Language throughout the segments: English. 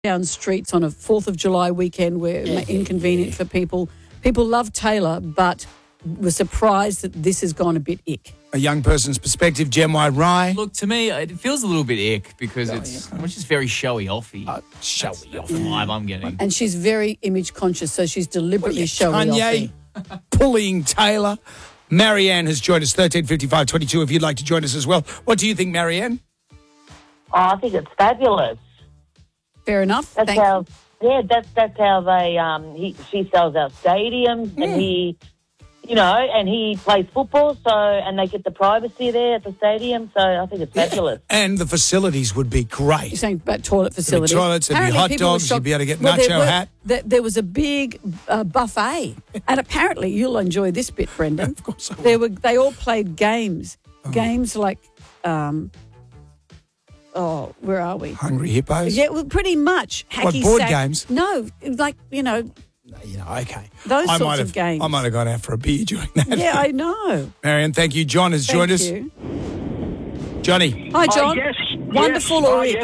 down streets on a 4th of July weekend were inconvenient for people. People love Taylor, but were surprised that this has gone a bit ick. A young person's perspective, Gem White Rye. Look, to me, it feels a little bit ick because it's just very showy-offy. Showy That's the vibe I'm getting. And she's very image conscious, so she's deliberately showing Kanye pulling Taylor. Marianne has joined us, 135522, if you'd like to join us as well. What do you think, Marianne? Oh, I think it's fabulous. Fair enough. That's how they. She sells out stadiums, and he, and he plays football. So, and they get the privacy there at the stadium. So, I think it's fabulous. And the facilities would be great. You're saying about toilet facilities. There'd be toilets, there'd be hot dogs, you'd be able to get nacho hat. There was a big buffet, and apparently you'll enjoy this bit, Brendan. Of course I will. They all played games like. Where are we? Hungry Hippos? Yeah, well, pretty much. Hacky board sack. games? No, like, Okay. Those sorts of games. I might have gone out for a beer during that. Yeah, I know. Marianne, thank you. John has joined us. Thank you. Johnny. Hi, John. Yes. Wonderful or ick? Yes,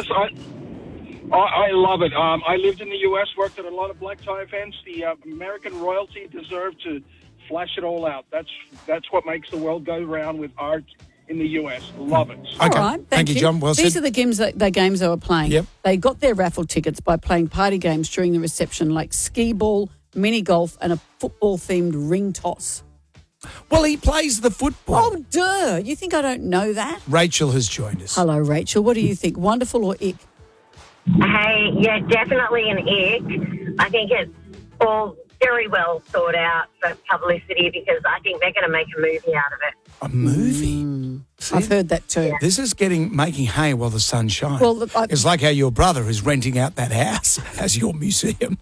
I love it. I lived in the U.S., worked at a lot of black tie events. The American royalty deserved to flash it all out. That's what makes the world go round with art in the US. Love it. Okay. All right, thank you, John. Well These said. are the games they were playing. Yep. They got their raffle tickets by playing party games during the reception, like skee ball, mini golf, and a football-themed ring toss. Well, he plays the football. Oh, duh. You think I don't know that? Rachel has joined us. Hello, Rachel. What do you think? Wonderful or ick? Hey, yeah, definitely an ick. I think it's all very well thought out for publicity because I think they're going to make a movie out of it. A movie? I've heard that too. This is making hay while the sun shines. Well, look, it's like how your brother is renting out that house as your museum.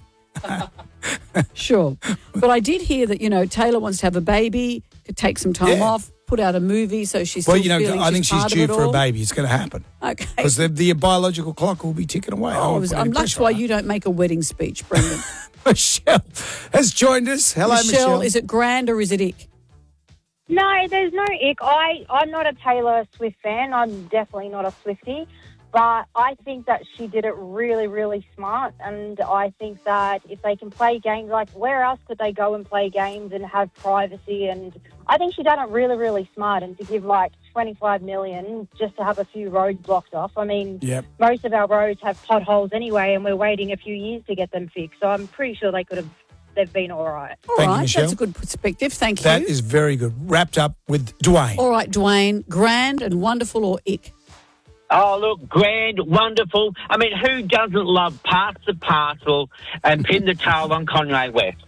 Sure. But I did hear that, Taylor wants to have a baby, could take some time off, put out a movie, so she's still feeling I think she's part due of it for a all. baby. It's going to happen. Okay. Because the biological clock will be ticking away. That's why you don't make a wedding speech, Brendan. Michelle has joined us. Hello, Michelle. Is it grand or is it ick? No, there's no ick. I'm not a Taylor Swift fan. I'm definitely not a Swiftie. But I think that she did it really, really smart. And I think that if they can play games, like where else could they go and play games and have privacy? And I think she done it really, really smart. And to give like $25 million just to have a few roads blocked off. I mean, most of our roads have potholes anyway, and we're waiting a few years to get them fixed. So I'm pretty sure they've been all right. All right, Michelle. that's a good perspective. Thank you. That is very good. Wrapped up with Dwayne. All right, Dwayne, grand and wonderful or ick? Oh, look, grand, wonderful. I mean, who doesn't love Pass the Parcel and Pin the Tail on Kanye West?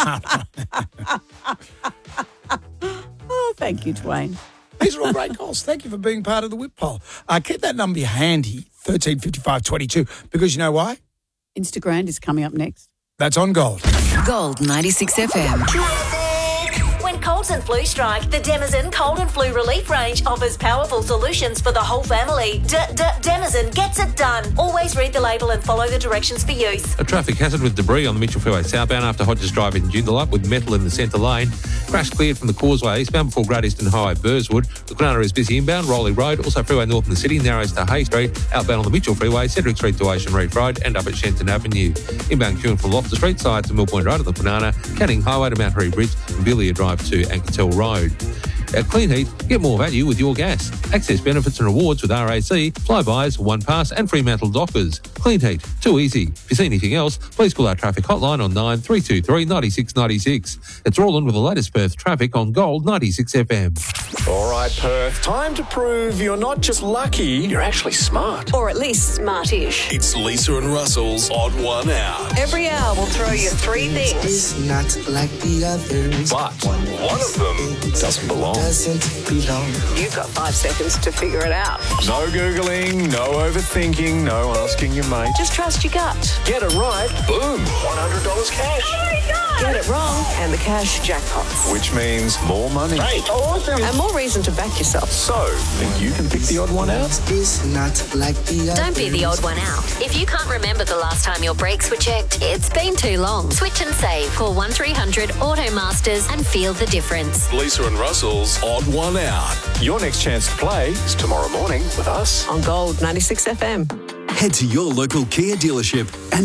Oh, thank you, Dwayne. These are all great calls. Thank you for being part of the whip poll. Keep that number handy, 135522, because you know why? Instagram is coming up next. That's on Gold. Gold 96 FM. When colds and flu strike, the Denizen Cold and Flu Relief Range offers powerful solutions for the whole family. Denizen gets it done. Always read the label and follow the directions for use. A traffic hazard with debris on the Mitchell Freeway southbound after Hodges Drive in Joondalup with metal in the centre lane. Crash cleared from the causeway eastbound before Great Eastern Highway, Burswood. The Granada is busy inbound, Rowley Road. Also Freeway North in the city, narrows to Hay Street. Outbound on the Mitchell Freeway, Cedric Street to Ocean Reef Road and up at Shenton Avenue. Inbound queuing from Loftus Street, side to Mill Point Road at the Banana, Canning Highway to Mount Harry Bridge and Billia Drive to Ankertel Road. At Clean Heat, get more value with your gas. Access benefits and rewards with RAC, flybys, one pass and Fremantle Dockers. Clean Heat, too easy. If you see anything else, please call our traffic hotline on 9323 96 96. It's Roland with the latest Perth traffic on Gold 96 FM. All right, Perth, time to prove you're not just lucky, you're actually smart. Or at least smartish. It's Lisa and Russell's Odd One Out. Every hour we'll throw you three things. It's not like the others. But one of them doesn't belong. You've got 5 seconds to figure it out. No Googling, no overthinking, no asking your mate. Just trust your gut. Get it right, boom, $100 cash. Oh my God! Get it wrong, and the cash jackpots. Which means more money. Great. Awesome. And more reason to back yourself. So, think you can pick the odd one out? It's not like the others. Don't be the odd one out. If you can't remember the last time your brakes were checked, it's been too long. Switch and save. Call 1300 Automasters and feel the difference. Lisa and Russell's Odd One Out. Your next chance to play is tomorrow morning with us On Gold 96 FM. Head to your local Kia dealership and